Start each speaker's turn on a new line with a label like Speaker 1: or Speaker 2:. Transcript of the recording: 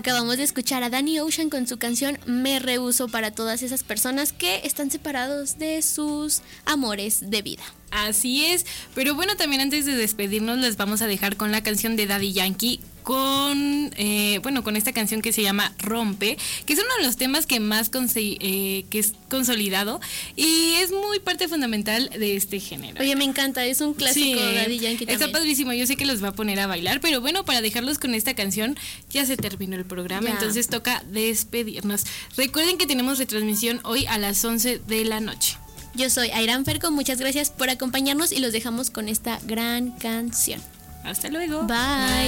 Speaker 1: Acabamos de escuchar a Danny Ocean con su canción Me Rehúso, para todas esas personas que están separados de sus amores de vida.
Speaker 2: Así es, pero bueno, también antes de despedirnos les vamos a dejar con la canción de Daddy Yankee, con esta canción que se llama Rompe, que es uno de los temas que más que es consolidado y es muy parte fundamental de este género.
Speaker 1: Oye, me encanta, es un clásico. Sí, Daddy Yankee también.
Speaker 2: Está padrísimo, yo sé que los va a poner a bailar, pero bueno, para dejarlos con esta canción ya se terminó el programa, entonces toca despedirnos. Recuerden que tenemos retransmisión hoy a las 11 de la noche.
Speaker 1: Yo soy Airan Ferco, muchas gracias por acompañarnos y los dejamos con esta gran canción.
Speaker 2: Hasta luego.
Speaker 1: Bye.